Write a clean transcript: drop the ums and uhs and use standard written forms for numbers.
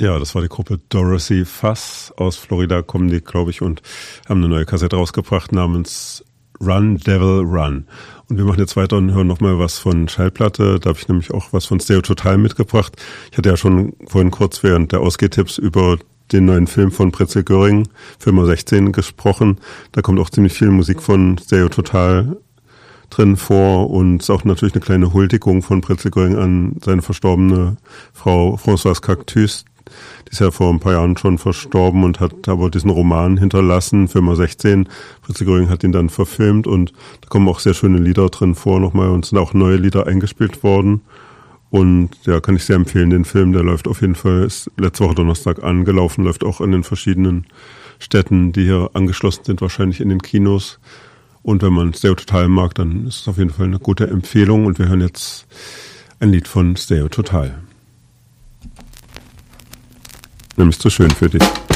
Ja, das war die Gruppe Dorothy Fuss. Aus Florida kommen die, glaube ich, und haben eine neue Kassette rausgebracht namens Run, Devil, Run. Und wir machen jetzt weiter und hören nochmal was von Schallplatte. Da habe ich nämlich auch was von Stereo Total mitgebracht. Ich hatte ja schon vorhin kurz während der Ausgehtipps über den neuen Film von Pritzel Göring, Film 16, gesprochen. Da kommt auch ziemlich viel Musik von Stereo Total drin vor und ist auch natürlich eine kleine Huldigung von Pritzel Göring an seine verstorbene Frau Françoise Cactus. Die ist ja vor ein paar Jahren schon verstorben und hat aber diesen Roman hinterlassen, Film 16. Pritzel Göring hat ihn dann verfilmt und da kommen auch sehr schöne Lieder drin vor nochmal und sind auch neue Lieder eingespielt worden. Und ja, kann ich sehr empfehlen, den Film, der läuft auf jeden Fall, ist letzte Woche Donnerstag angelaufen, läuft auch in den verschiedenen Städten, die hier angeschlossen sind, wahrscheinlich in den Kinos. Und wenn man Stereo Total mag, dann ist es auf jeden Fall eine gute Empfehlung. Und wir hören jetzt ein Lied von Stereo Total. Nämlich zu schön für dich.